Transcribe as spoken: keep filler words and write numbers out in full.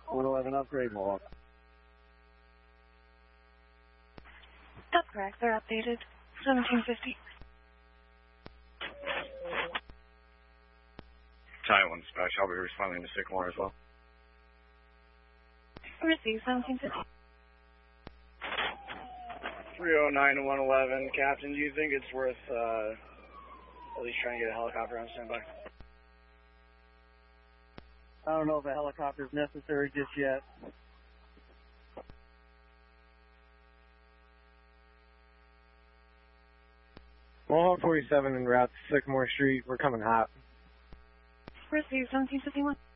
one eleven upgrade Mohawk. That's correct. They're updated. seventeen fifty. Taiwan Dispatch, I'll be responding to Sycamore as well. Received, seventeen fifty. three oh nine to one eleven, Captain, do you think it's worth uh, at least trying to get a helicopter on standby? I don't know if a helicopter is necessary just yet. Mohawk forty-seven en route to Sycamore Street. We're coming hot. Received, seventeen fifty-one.